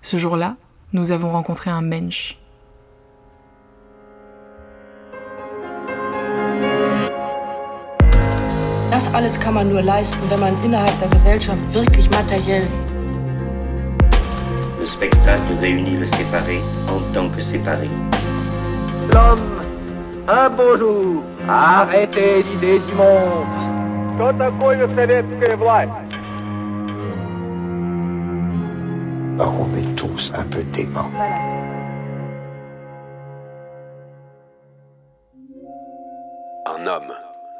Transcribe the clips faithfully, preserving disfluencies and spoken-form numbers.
Ce jour-là, nous avons rencontré un Mensch. Das alles kann man nur leisten, wenn man innerhalb der Gesellschaft wirklich materiell. Le spectacle réunit le séparé en tant que séparé. L'homme, un beau jour, a arrêté l'idée du monde. Что такое советская власть? Bah, on est tous un peu déments. Un homme.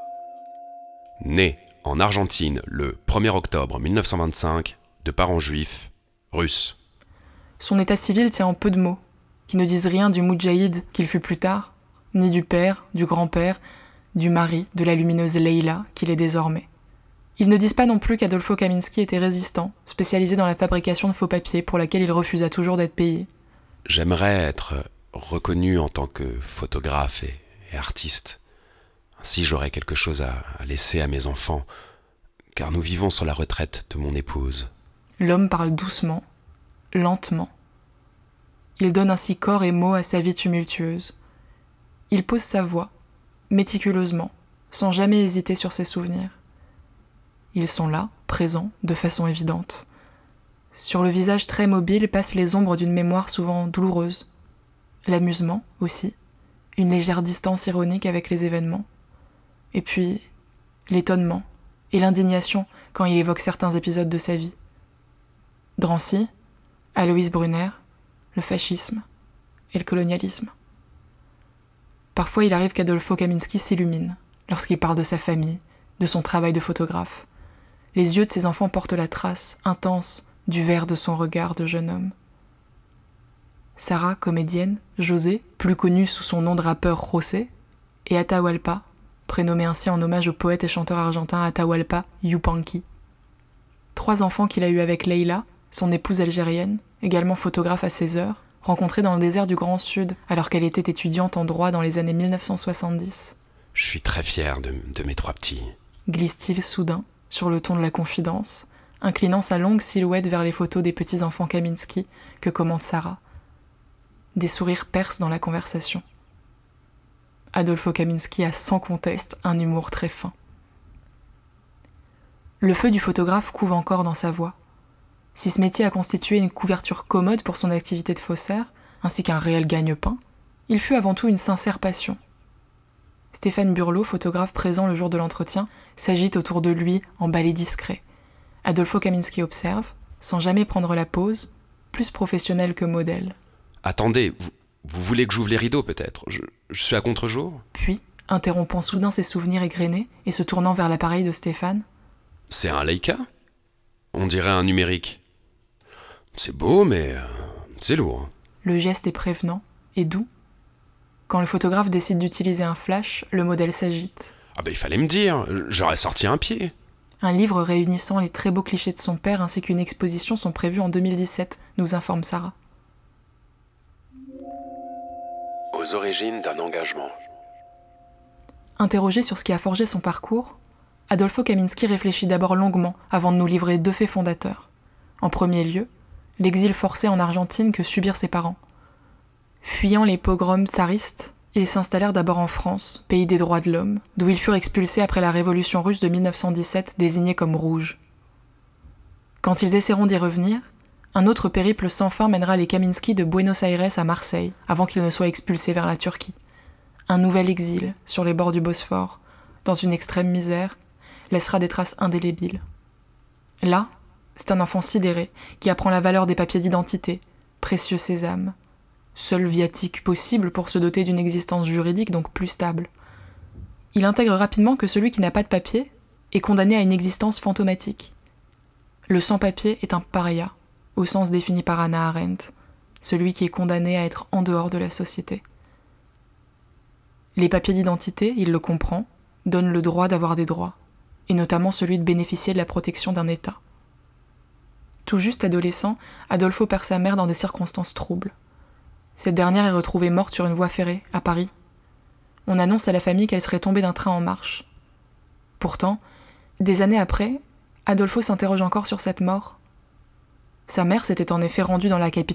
Né en Argentine le premier octobre mille neuf cent vingt-cinq, de parents juifs, russes. Son état civil tient en peu de mots, qui ne disent rien du moudjahid qu'il fut plus tard, ni du père, du grand-père, du mari de la lumineuse Leïla qu'il est désormais. Ils ne disent pas non plus qu'Adolfo Kaminski était résistant, spécialisé dans la fabrication de faux papiers pour laquelle il refusa toujours d'être payé. J'aimerais être reconnu en tant que photographe et, et artiste. Ainsi j'aurais quelque chose à, à laisser à mes enfants, car nous vivons sur la retraite de mon épouse. L'homme parle doucement, lentement. Il donne ainsi corps et mots à sa vie tumultueuse. Il pose sa voix, méticuleusement, sans jamais hésiter sur ses souvenirs. Ils sont là, présents, de façon évidente. Sur le visage très mobile passent les ombres d'une mémoire souvent douloureuse. L'amusement, aussi, une légère distance ironique avec les événements. Et puis, l'étonnement et l'indignation quand il évoque certains épisodes de sa vie. Drancy, Aloïs Brunner, le fascisme et le colonialisme. Parfois, il arrive qu'Adolfo Kaminski s'illumine lorsqu'il parle de sa famille, de son travail de photographe. Les yeux de ses enfants portent la trace intense du vert de son regard de jeune homme. Sarah, comédienne, José, plus connu sous son nom de rappeur José, et Atahualpa, prénommé ainsi en hommage au poète et chanteur argentin Atahualpa Yupanqui. Trois enfants qu'il a eus avec Leïla, son épouse algérienne, également photographe à ses heures, rencontrée dans le désert du Grand Sud alors qu'elle était étudiante en droit dans les années mille neuf cent soixante-dix. Je suis très fier de, de mes trois petits. Glisse-t-il soudain, sur le ton de la confidence, inclinant sa longue silhouette vers les photos des petits-enfants Kaminski que commente Sarah. Des sourires percent dans la conversation. Adolfo Kaminski a sans conteste un humour très fin. Le feu du photographe couve encore dans sa voix. Si ce métier a constitué une couverture commode pour son activité de faussaire, ainsi qu'un réel gagne-pain, il fut avant tout une sincère passion. Stéphane Burlot, photographe présent le jour de l'entretien, s'agite autour de lui en balai discret. Adolfo Kaminski observe, sans jamais prendre la pose, plus professionnel que modèle. Attendez, vous, vous voulez que j'ouvre les rideaux peut-être ? je, je suis à contre-jour ? Puis, interrompant soudain ses souvenirs égrenés et se tournant vers l'appareil de Stéphane. C'est un Leica ? On dirait un numérique. C'est beau, mais euh, c'est lourd. Le geste est prévenant et doux. Quand le photographe décide d'utiliser un flash, le modèle s'agite. Ah ben il fallait me dire, j'aurais sorti un pied. Un livre réunissant les très beaux clichés de son père ainsi qu'une exposition sont prévus en deux mille dix-sept, nous informe Sarah. Aux origines d'un engagement. Interrogé sur ce qui a forgé son parcours, Adolfo Kaminski réfléchit d'abord longuement avant de nous livrer deux faits fondateurs. En premier lieu, l'exil forcé en Argentine que subirent ses parents. Fuyant les pogroms tsaristes, ils s'installèrent d'abord en France, pays des droits de l'homme, d'où ils furent expulsés après la révolution russe de mille neuf cent dix-sept, désignée comme rouge. Quand ils essaieront d'y revenir, un autre périple sans fin mènera les Kaminski de Buenos Aires à Marseille, avant qu'ils ne soient expulsés vers la Turquie. Un nouvel exil, sur les bords du Bosphore, dans une extrême misère, laissera des traces indélébiles. Là, c'est un enfant sidéré qui apprend la valeur des papiers d'identité, précieux sésame, seul viatique possible pour se doter d'une existence juridique donc plus stable. Il intègre rapidement que celui qui n'a pas de papier est condamné à une existence fantomatique. Le sans-papier est un paria, au sens défini par Hannah Arendt, celui qui est condamné à être en dehors de la société. Les papiers d'identité, il le comprend, donnent le droit d'avoir des droits, et notamment celui de bénéficier de la protection d'un État. Tout juste adolescent, Adolfo perd sa mère dans des circonstances troubles. Cette dernière est retrouvée morte sur une voie ferrée, à Paris. On annonce à la famille qu'elle serait tombée d'un train en marche. Pourtant, des années après, Adolfo s'interroge encore sur cette mort. Sa mère s'était en effet rendue dans la capitale